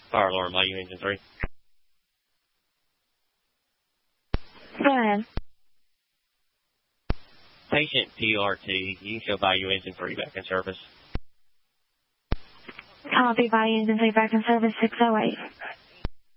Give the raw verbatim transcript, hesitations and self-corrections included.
Fire alarm, Bayou Engine three. Go ahead. Patient P R T, you can show Bayou Engine three back in service. Copy, Bayou Engine three back in service six oh eight.